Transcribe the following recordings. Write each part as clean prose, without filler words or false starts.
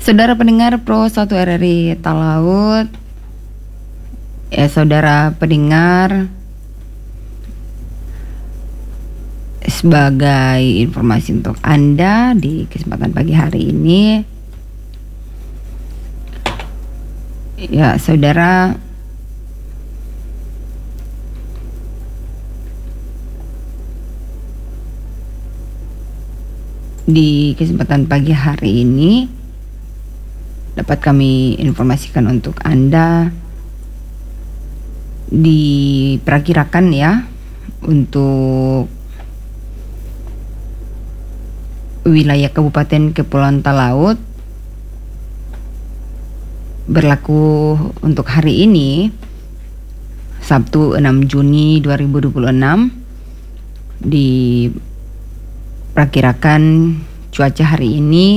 Saudara pendengar Pro 1 RRI Talaut, saudara pendengar, sebagai informasi untuk Anda di kesempatan pagi hari ini, ya saudara, di kesempatan pagi hari ini dapat kami informasikan untuk Anda, diperkirakan ya untuk wilayah Kabupaten Kepulauan Talaut berlaku untuk hari ini Sabtu 6 Juni 2026. Diperkirakan cuaca hari ini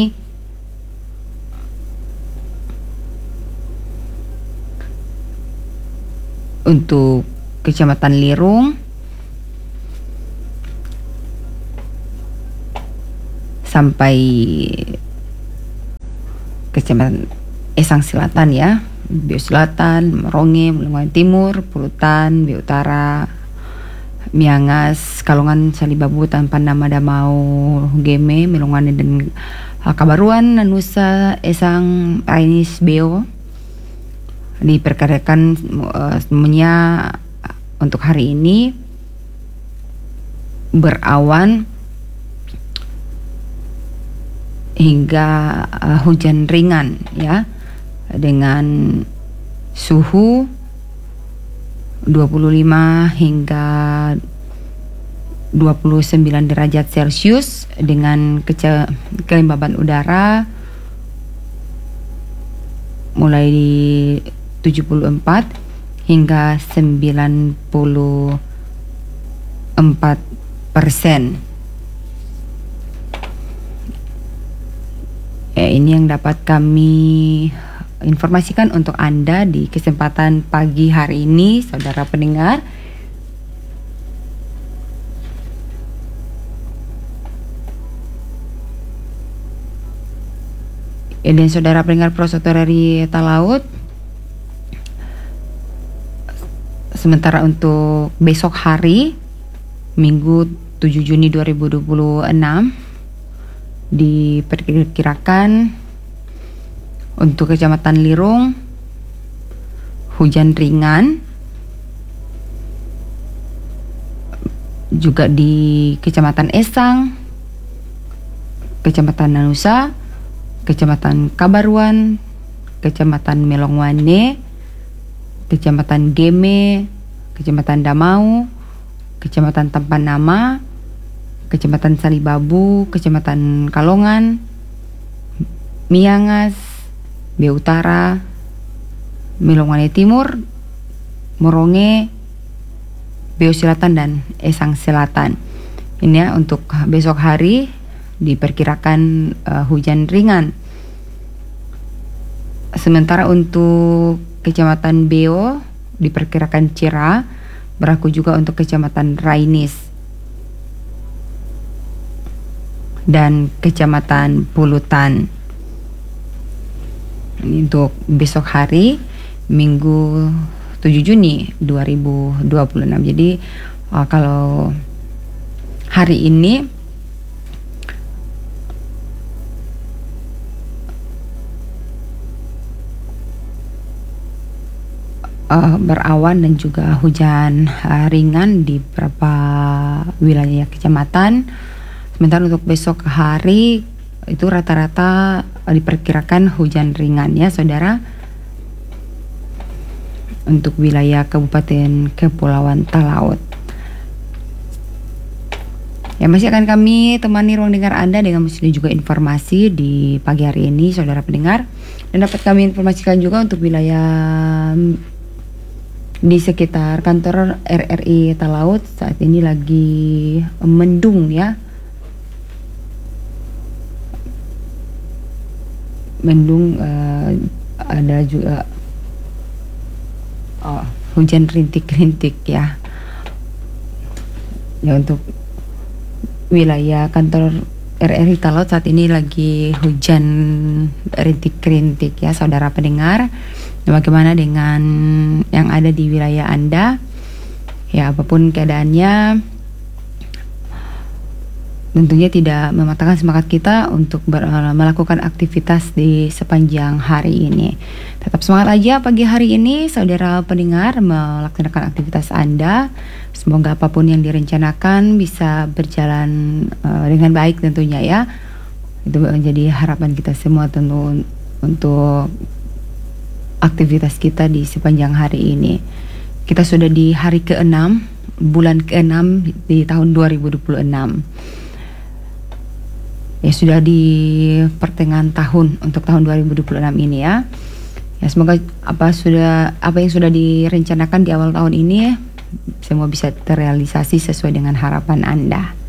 untuk Kecamatan Lirung sampai Kecamatan Esang Selatan ya, Bio Selatan, Meronge, Melungan Timur, Pulutan, Bio Utara, Miangas, Kalongan, Salibabu, Tanpa Nama Damau, Geme, Melungan dan Kabaruan, Nusa, Esang, Rainis, Beo. Diperkirakan semuanya untuk hari ini berawan hingga hujan ringan ya, dengan suhu 25 hingga 29 derajat Celcius dengan kelembaban udara mulai di 74 hingga 94%. Ini yang dapat kami informasikan untuk Anda di kesempatan pagi hari ini, saudara pendengar. Dan saudara pendengar Pro 1 RRI Talaut, sementara untuk besok hari Minggu 7 Juni 2026 diperkirakan untuk Kecamatan Lirung hujan ringan, juga di Kecamatan Esang, Kecamatan Nanusa, Kecamatan Kabaruan, Kecamatan Melongwane, Kecamatan Geme, Kecamatan Damau, Kecamatan Tanpa Nama, Kecamatan Salibabu, Kecamatan Kalongan, Miangas, Bio Utara, Melongwane Timur, Meronge, Bio Selatan dan Esang Selatan. Ini ya untuk besok hari diperkirakan hujan ringan. Sementara untuk Kecamatan Beo diperkirakan cerah, berlaku juga untuk Kecamatan Rainis dan Kecamatan Pulutan. Ini untuk besok hari Minggu 7 Juni 2026. Jadi kalau hari ini berawan dan juga hujan ringan di beberapa wilayah kecamatan. Sementara untuk besok hari itu rata-rata diperkirakan hujan ringan ya saudara, untuk wilayah Kabupaten Kepulauan Talaut. Ya, masih akan kami temani ruang dengar Anda dengan mesti juga informasi di pagi hari ini saudara pendengar. Dan dapat kami informasikan juga untuk wilayah di sekitar kantor RRI Talaut saat ini lagi mendung ya. Mendung, ada juga hujan rintik-rintik ya. Ya untuk wilayah kantor RRI Talot saat ini lagi hujan rintik-rintik ya saudara pendengar. Bagaimana dengan yang ada di wilayah Anda? Ya, apapun keadaannya, tentunya tidak mematahkan semangat kita untuk melakukan aktivitas di sepanjang hari ini. Tetap semangat aja pagi hari ini saudara pendengar melaksanakan aktivitas Anda. Semoga apapun yang direncanakan bisa berjalan dengan baik tentunya ya. Itu menjadi harapan kita semua tentu untuk aktivitas kita di sepanjang hari ini. Kita sudah di hari ke-6, bulan ke-6 di tahun 2026. Ya, sudah di pertengahan tahun untuk tahun 2026 ini ya. Ya, semoga apa yang sudah direncanakan di awal tahun ini ya, semua bisa terrealisasi sesuai dengan harapan Anda.